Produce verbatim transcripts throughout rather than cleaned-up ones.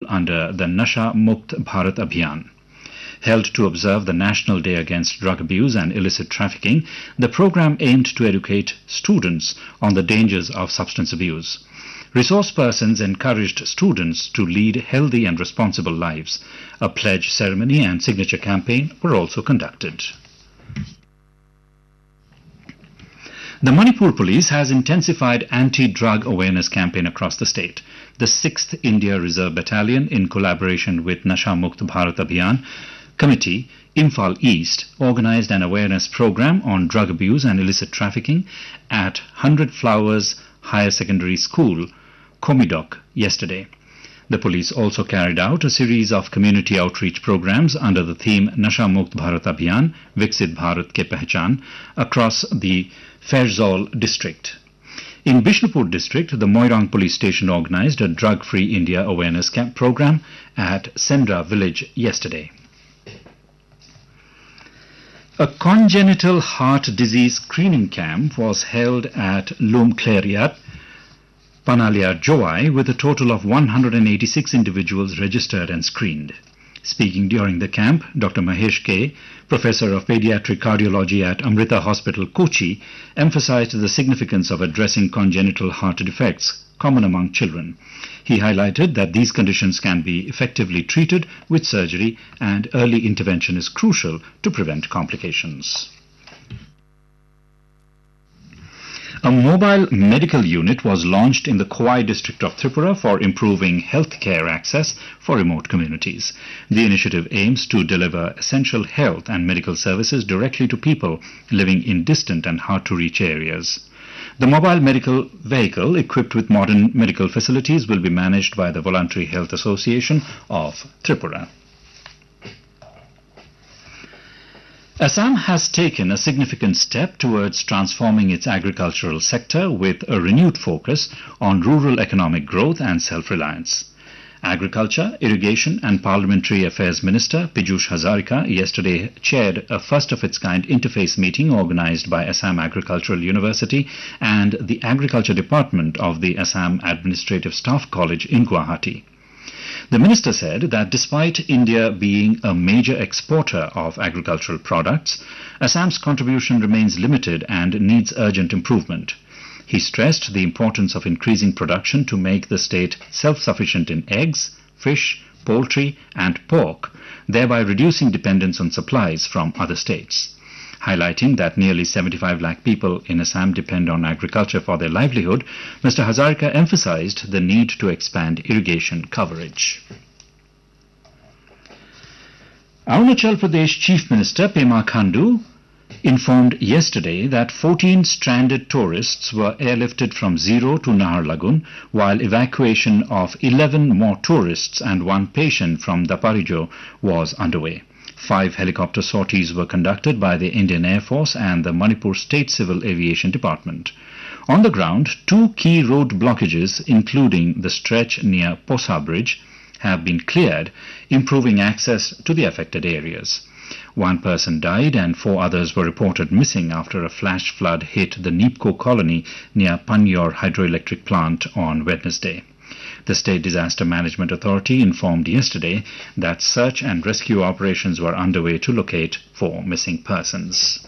under the Nasha Mukt Bharat Abhiyan. Held to observe the National Day Against Drug Abuse and Illicit Trafficking, the program aimed to educate students on the dangers of substance abuse. Resource persons encouraged students to lead healthy and responsible lives. A pledge ceremony and signature campaign were also conducted. The Manipur Police has intensified anti-drug awareness campaign across the state. The sixth India Reserve Battalion, in collaboration with Nasha Mukt Bharat Abhiyan Committee, Imphal East, organized an awareness program on drug abuse and illicit trafficking at one hundred Flowers Higher Secondary School, Komidok, yesterday. The police also carried out a series of community outreach programs under the theme Nasha Mukt Bharat Abhiyan, Viksit Bharat Ke Pehchan across the Fairzol district. In Bishnupur district, the Moirang police station organized a drug-free India awareness camp program at Sendra village yesterday. A congenital heart disease screening camp was held at Lumkleriat, Panaliar Joai, with a total of one hundred eighty-six individuals registered and screened. Speaking during the camp, Doctor Mahesh K., Professor of Pediatric Cardiology at Amrita Hospital, Kochi, emphasized the significance of addressing congenital heart defects common among children. He highlighted that these conditions can be effectively treated with surgery and early intervention is crucial to prevent complications. A mobile medical unit was launched in the Khowai district of Tripura for improving healthcare access for remote communities. The initiative aims to deliver essential health and medical services directly to people living in distant and hard-to-reach areas. The mobile medical vehicle, equipped with modern medical facilities, will be managed by the Voluntary Health Association of Tripura. Assam has taken a significant step towards transforming its agricultural sector with a renewed focus on rural economic growth and self-reliance. Agriculture, Irrigation and Parliamentary Affairs Minister Piyush Hazarika yesterday chaired a first-of-its-kind interface meeting organized by Assam Agricultural University and the Agriculture Department of the Assam Administrative Staff College in Guwahati. The minister said that despite India being a major exporter of agricultural products, Assam's contribution remains limited and needs urgent improvement. He stressed the importance of increasing production to make the state self-sufficient in eggs, fish, poultry and pork, thereby reducing dependence on supplies from other states. Highlighting that nearly seventy-five lakh people in Assam depend on agriculture for their livelihood, Mister Hazarika emphasized the need to expand irrigation coverage. Arunachal Pradesh Chief Minister Pema Khandu informed yesterday that fourteen stranded tourists were airlifted from Zero to Naharlagun, while evacuation of eleven more tourists and one patient from Daparijo was underway. Five helicopter sorties were conducted by the Indian Air Force and the Manipur State Civil Aviation Department. On the ground, two key road blockages, including the stretch near Posa Bridge, have been cleared, improving access to the affected areas. One person died and four others were reported missing after a flash flood hit the Neepko colony near Panyor hydroelectric plant on Wednesday. The State Disaster Management Authority informed yesterday that search and rescue operations were underway to locate four missing persons.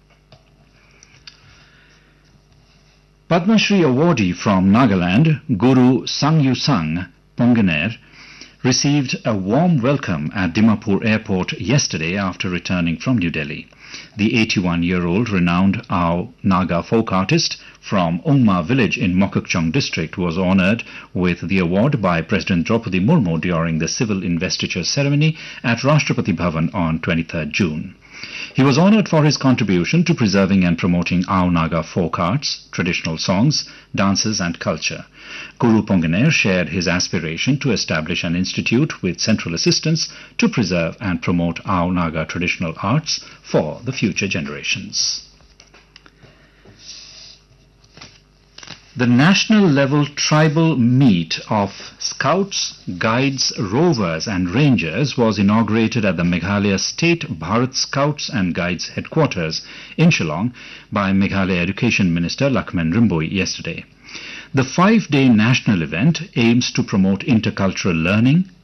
Padma Shri awardee from Nagaland, Guru Sangyusang Ponganer, received a warm welcome at Dimapur Airport yesterday after returning from New Delhi. The eighty-one-year-old renowned Ao Naga folk artist from Ongma village in Mokokchung district was honoured with the award by President Draupadi Murmu during the civil investiture ceremony at Rashtrapati Bhavan on twenty-third June. He was honoured for his contribution to preserving and promoting Ao Naga folk arts, traditional songs, dances and culture. Guru Ponganer shared his aspiration to establish an institute with central assistance to preserve and promote Ao Naga traditional arts for the future generations. The national level tribal meet of Scouts, Guides, Rovers and Rangers was inaugurated at the Meghalaya State Bharat Scouts and Guides headquarters in Shillong by Meghalaya Education Minister Lakshman Rimboy yesterday. The five-day national event aims to promote intercultural learning,